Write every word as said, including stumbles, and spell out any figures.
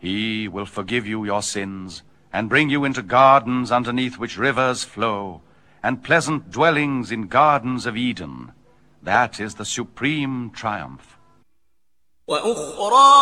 He will forgive you your sins and bring you into gardens underneath which rivers flow, and pleasant dwellings in gardens of Eden. That is the supreme triumph.